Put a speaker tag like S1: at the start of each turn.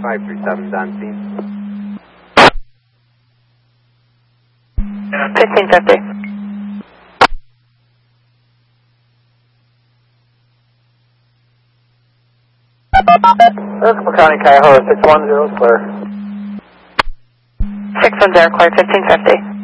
S1: 537 on scene.
S2: 1550.
S3: Oklahoma County, Cuyahoga, 610, clear.
S2: 610, clear, 1550.